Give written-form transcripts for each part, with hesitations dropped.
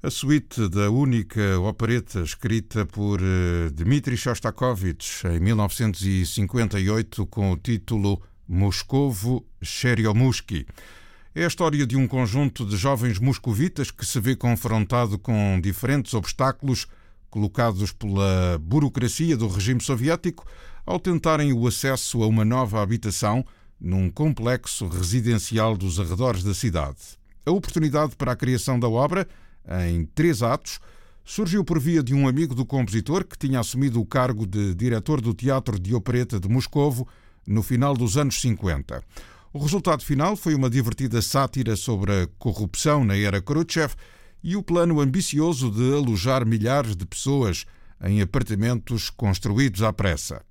A suíte da única opereta escrita por Dmitri Shostakovich em 1958 com o título Moscovo Cheriomushki. É a história de um conjunto de jovens moscovitas que se vê confrontado com diferentes obstáculos colocados pela burocracia do regime soviético ao tentarem o acesso a uma nova habitação num complexo residencial dos arredores da cidade. A oportunidade para a criação da obra, em 3 atos, surgiu por via de um amigo do compositor que tinha assumido o cargo de diretor do Teatro de Opereta de Moscovo no final dos anos 50. O resultado final foi uma divertida sátira sobre a corrupção na era Khrushchev e o plano ambicioso de alojar milhares de pessoas em apartamentos construídos à pressa.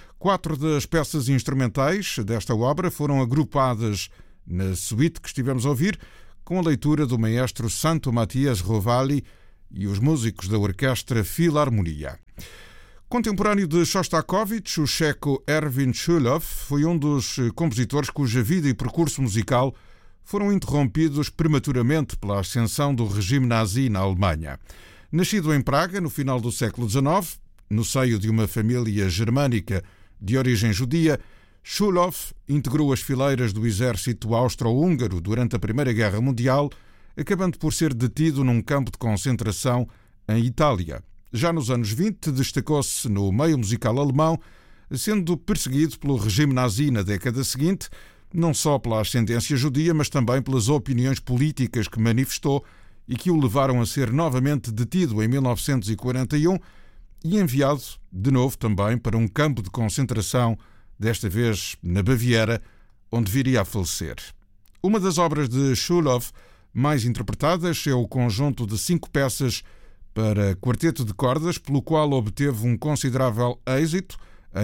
4 das peças instrumentais desta obra foram agrupadas na suíte que estivemos a ouvir, com a leitura do maestro Santo Matias Rovali e os músicos da Orquestra Filarmonia. Contemporâneo de Shostakovich, o checo Erwin Chulov foi um dos compositores cuja vida e percurso musical foram interrompidos prematuramente pela ascensão do regime nazi na Alemanha. Nascido em Praga no final do século XIX, no seio de uma família germânica de origem judia, Chulov integrou as fileiras do exército austro-húngaro durante a Primeira Guerra Mundial, acabando por ser detido num campo de concentração em Itália. Já nos anos 20, destacou-se no meio musical alemão, sendo perseguido pelo regime nazi na década seguinte, não só pela ascendência judia, mas também pelas opiniões políticas que manifestou e que o levaram a ser novamente detido em 1941 e enviado de novo também para um campo de concentração, desta vez na Baviera, onde viria a falecer. Uma das obras de Chulov mais interpretadas é o conjunto de 5 peças para quarteto de cordas, pelo qual obteve um considerável êxito em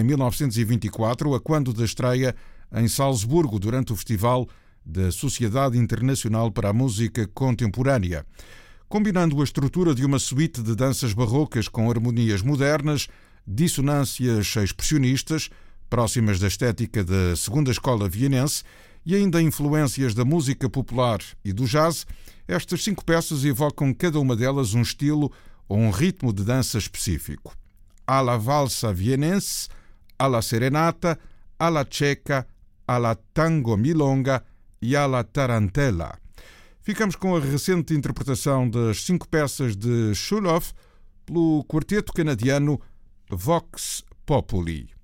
1924, a quando da estreia em Salzburgo, durante o Festival da Sociedade Internacional para a Música Contemporânea. Combinando a estrutura de uma suíte de danças barrocas com harmonias modernas, dissonâncias expressionistas, próximas da estética da segunda escola vienense, e ainda influências da música popular e do jazz, estas 5 peças evocam cada uma delas um estilo ou um ritmo de dança específico. À la valsa vienense, à la serenata, à la checa, à la tango milonga e à la tarantella. Ficamos com a recente interpretação das 5 peças de Chulov pelo quarteto canadiano Vox Populi.